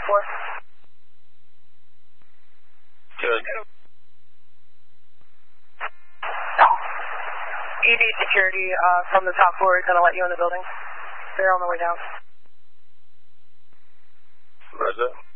floor. Good. ED security from the top floor is going to let you in the building. They're on the way down. Roger.